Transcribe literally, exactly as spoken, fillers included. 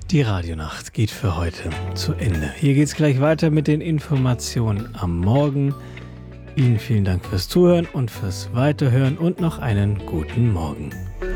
Die Radionacht geht für heute zu Ende. Hier geht's gleich weiter mit den Informationen am Morgen. Ihnen vielen Dank fürs Zuhören und fürs Weiterhören und noch einen guten Morgen.